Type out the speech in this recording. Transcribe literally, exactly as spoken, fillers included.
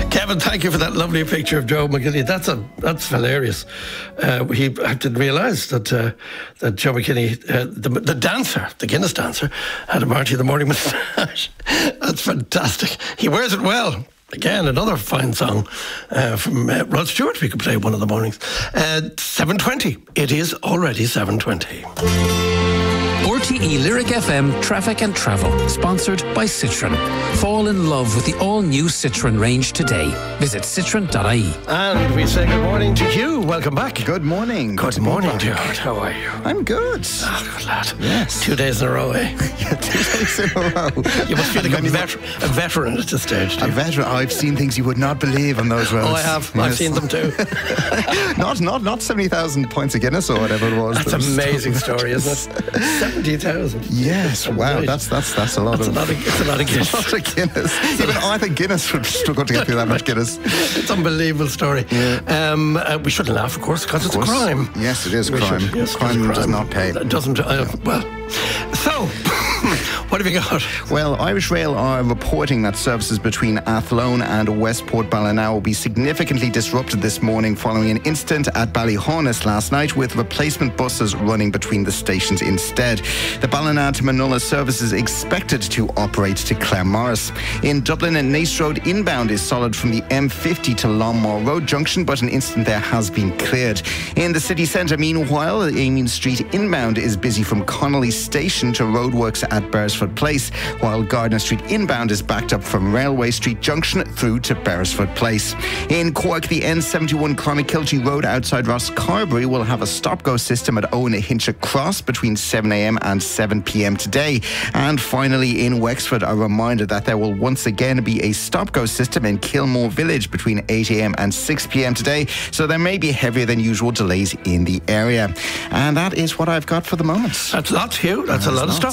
Kevin, thank you for that lovely picture of Joe McKinney. That's a that's hilarious. Uh, he I didn't realise that uh, that Joe McKinney, uh, the, the dancer, the Guinness dancer, had a Marty in the Morning moustache. That's fantastic. He wears it well. Again, another fine song uh, from uh, Rod Stewart. We could play one of the mornings. Uh, seven twenty. It is already seven twenty. R T E Lyric F M Traffic and Travel, sponsored by Citroen. Fall in love with the all-new Citroen range today. Visit citroen dot I E. And we say good morning to Hugh. Welcome back. Good morning. Good, good morning, Gerard. How are you? I'm good. Oh, good lad. Yes. Two days in a row, eh? Yeah, two days in a row. You must feel like a, veter- a veteran at this stage. A veteran. I've seen things you would not believe on those roads. Oh, I have. Yes. I've seen them too. not not not seventy thousand points of Guinness or whatever it was. That's an amazing story, isn't it? seventy thousand. Yes, wow, that's that's that's a lot that's of. A lot of it's a lot of Guinness. A lot of Guinness. Even I think Guinness would struggle to get through that much Guinness. It's an unbelievable story. Yeah. Um, uh, we shouldn't laugh, of course, because it's a crime. Yes, it is a crime. Should, yes, crime, crime does not pay. It doesn't. Uh, well, so. What have you got? Well, Irish Rail are reporting that services between Athlone and Westport Ballina will be significantly disrupted this morning following an incident at Ballyhonus last night with replacement buses running between the stations instead. The Ballina to Manola service is expected to operate to Claremorris. In Dublin, and Naas Road inbound is solid from the M fifty to Longmore Road junction, but an incident there has been cleared. In the city centre, meanwhile, Amen Street inbound is busy from Connolly Station to roadworks at Beresford Place, while Gardner Street inbound is backed up from Railway Street Junction through to Beresford Place. In Cork, the N seventy-one Clonakilty Road outside Rosscarbery will have a stop-go system at Owenhincha Cross between seven a.m. and seven p.m. today. And finally, in Wexford, a reminder that there will once again be a stop-go system in Kilmore Village between eight a.m. and six p.m. today, so there may be heavier than usual delays in the area. And that is what I've got for the moment. That's lots, Hugh. That's that a lot of lots. stuff.